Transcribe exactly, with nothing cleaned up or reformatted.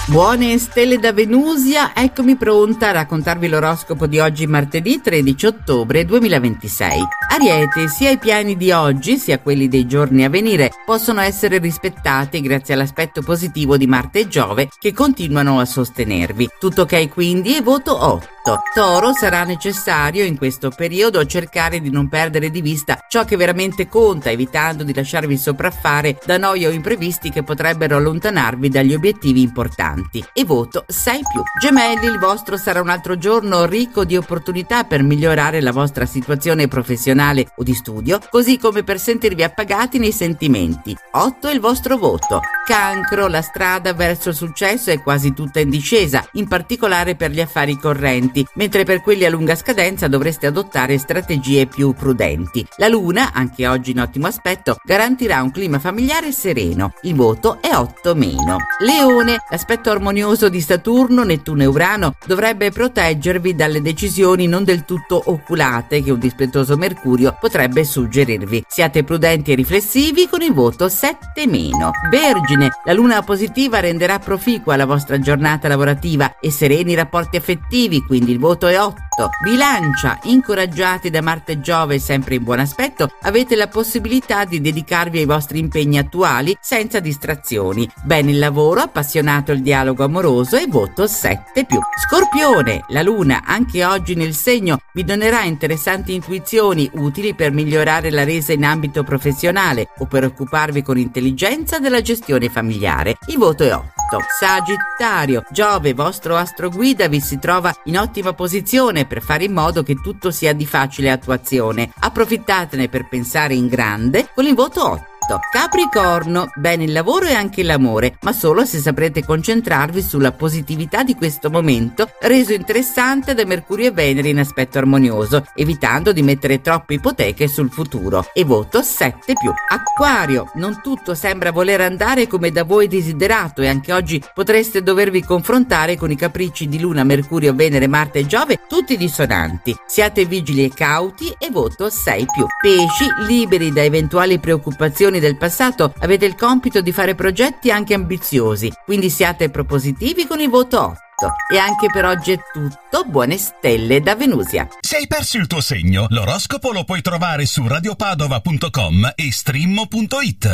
Buone stelle da Venusia, eccomi pronta a raccontarvi l'oroscopo di oggi martedì tredici ottobre duemilaventisei. Ariete, sia i piani di oggi sia quelli dei giorni a venire possono essere rispettati grazie all'aspetto positivo di Marte e Giove che continuano a sostenervi. Tutto ok quindi e voto otto. Toro, sarà necessario in questo periodo cercare di non perdere di vista ciò che veramente conta, evitando di lasciarvi sopraffare da noie o imprevisti che potrebbero allontanarvi dagli obiettivi importanti. E voto sei più. Gemelli, il vostro sarà un altro giorno ricco di opportunità per migliorare la vostra situazione professionale o di studio, così come per sentirvi appagati nei sentimenti. otto è il vostro voto. Cancro, la strada verso il successo è quasi tutta in discesa, in particolare per gli affari correnti, mentre per quelli a lunga scadenza dovreste adottare strategie più prudenti. La Luna, anche oggi in ottimo aspetto, garantirà un clima familiare sereno. Il voto è otto meno. Leone, l'aspetto armonioso di Saturno, Nettuno e Urano dovrebbe proteggervi dalle decisioni non del tutto oculate che un dispettoso Mercurio potrebbe suggerirvi. Siate prudenti e riflessivi con il voto sette meno. Vergine, la Luna positiva renderà proficua la vostra giornata lavorativa e sereni rapporti affettivi, quindi il voto è otto. Bilancia, incoraggiati da Marte e Giove sempre in buon aspetto, avete la possibilità di dedicarvi ai vostri impegni attuali senza distrazioni. Bene il lavoro, appassionato il dialogo amoroso e voto sette più. Scorpione, la Luna anche oggi nel segno vi donerà interessanti intuizioni utili per migliorare la resa in ambito professionale o per occuparvi con intelligenza della gestione familiare. Il voto è otto. Sagittario, Giove, vostro astro guida, vi si trova in ottima posizione per fare in modo che tutto sia di facile attuazione. Approfittatene per pensare in grande con il voto otto. Capricorno, bene il lavoro e anche l'amore, ma solo se saprete concentrarvi sulla positività di questo momento, reso interessante da Mercurio e Venere in aspetto armonioso, evitando di mettere troppe ipoteche sul futuro. E voto sette più. Acquario, non tutto sembra voler andare come da voi desiderato e anche oggi potreste dovervi confrontare con i capricci di Luna, Mercurio, Venere, Marte e Giove, tutti dissonanti. Siate vigili e cauti e voto sei più. Pesci, liberi da eventuali preoccupazioni del passato, avete il compito di fare progetti anche ambiziosi, quindi siate propositivi con il voto otto. E anche per oggi è tutto, buone stelle da Venusia. Se hai perso il tuo segno, l'oroscopo lo puoi trovare su radiopadova punto com e streammo punto it.